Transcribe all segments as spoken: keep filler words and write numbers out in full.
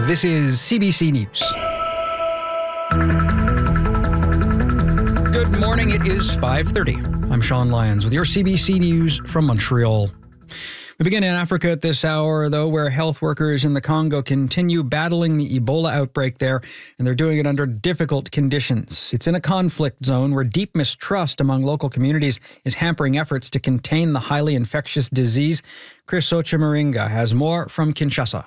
This is C B C News. Good morning, it is five thirty. I'm Sean Lyons with your C B C News from Montreal. We begin in Africa at this hour, though, where health workers in the Congo continue battling the Ebola outbreak there, and they're doing it under difficult conditions. It's in a conflict zone where deep mistrust among local communities is hampering efforts to contain the highly infectious disease. Chris Ochamaringa has more from Kinshasa.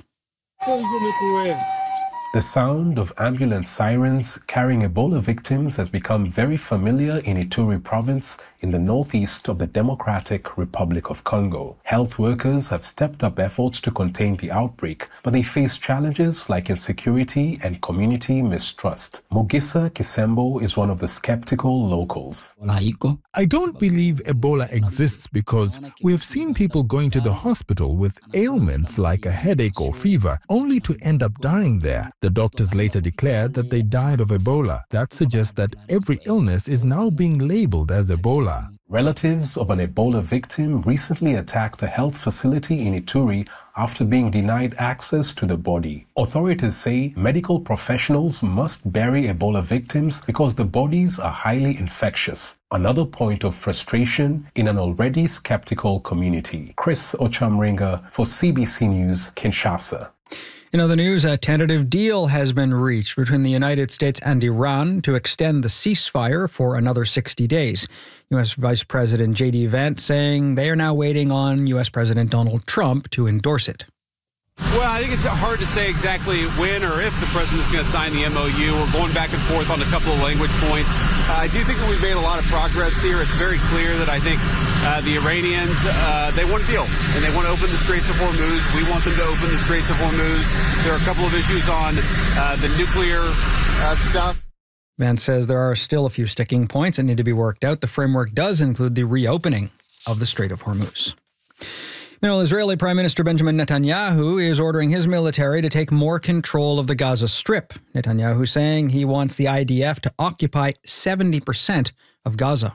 The sound of ambulance sirens carrying Ebola victims has become very familiar in Ituri province in the northeast of the Democratic Republic of Congo. Health workers have stepped up efforts to contain the outbreak, but they face challenges like insecurity and community mistrust. Mogisa Kisembo is one of the skeptical locals. I don't believe Ebola exists because we have seen people going to the hospital with ailments like a headache or fever, only to end up dying there. The doctors later declared that they died of Ebola. That suggests that every illness is now being labeled as Ebola. Relatives of an Ebola victim recently attacked a health facility in Ituri after being denied access to the body. Authorities say medical professionals must bury Ebola victims because the bodies are highly infectious. Another point of frustration in an already skeptical community. Chris Ochamaringa for C B C News, Kinshasa. In other news, a tentative deal has been reached between the United States and Iran to extend the ceasefire for another sixty days. U S Vice President J D Vance saying they are now waiting on U S President Donald Trump to endorse it. Well, I think it's hard to say exactly when or if the president's going to sign the M O U. We're going back and forth on a couple of language points. Uh, I do think that we've made a lot of progress here. It's very clear that I think uh, the Iranians, uh, they want a deal, and they want to open the Straits of Hormuz. We want them to open the Straits of Hormuz. There are a couple of issues on uh, the nuclear uh, stuff. Vance says there are still a few sticking points that need to be worked out. The framework does include the reopening of the Strait of Hormuz. Meanwhile, Israeli Prime Minister Benjamin Netanyahu is ordering his military to take more control of the Gaza Strip. Netanyahu saying he wants the I D F to occupy seventy percent of Gaza.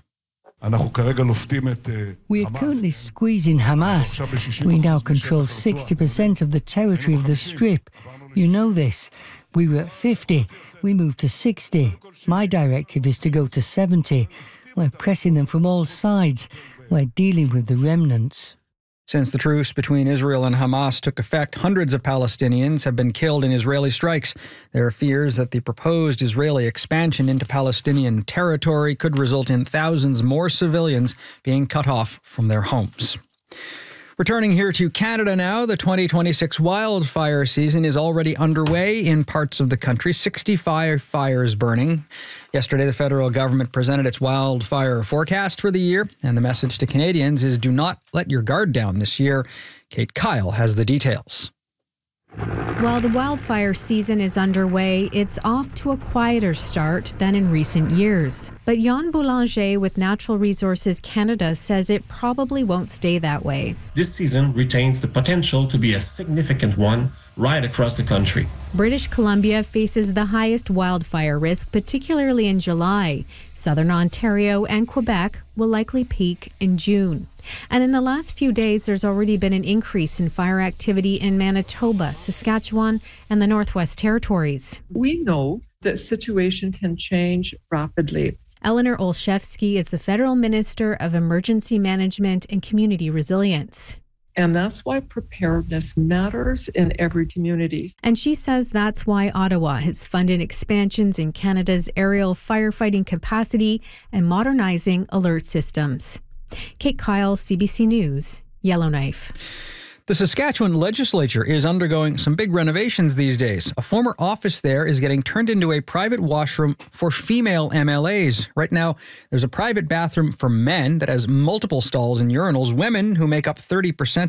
We are currently squeezing Hamas. We now control sixty percent of the territory of the Strip. You know this. We were at fifty. We moved to sixty. My directive is to go to seventy. We're pressing them from all sides. We're dealing with the remnants. Since the truce between Israel and Hamas took effect, hundreds of Palestinians have been killed in Israeli strikes. There are fears that the proposed Israeli expansion into Palestinian territory could result in thousands more civilians being cut off from their homes. Returning here to Canada now, the twenty twenty-six wildfire season is already underway in parts of the country. sixty-five fires burning. Yesterday, the federal government presented its wildfire forecast for the year, and the message to Canadians is do not let your guard down this year. Kate Kyle has the details. While the wildfire season is underway, it's off to a quieter start than in recent years. But Jan Boulanger with Natural Resources Canada says it probably won't stay that way. This season retains the potential to be a significant one right across the country. British Columbia faces the highest wildfire risk, particularly in July. Southern Ontario and Quebec will likely peak in June. And in the last few days, there's already been an increase in fire activity in Manitoba, Saskatchewan, and the Northwest Territories. We know that situation can change rapidly. Eleanor Olszewski is the Federal Minister of Emergency Management and Community Resilience. And that's why preparedness matters in every community. And she says that's why Ottawa has funded expansions in Canada's aerial firefighting capacity and modernizing alert systems. Kate Kyle, C B C News, Yellowknife. The Saskatchewan legislature is undergoing some big renovations these days. A former office there is getting turned into a private washroom for female M L As. Right now, there's a private bathroom for men that has multiple stalls and urinals. Women, who make up thirty percent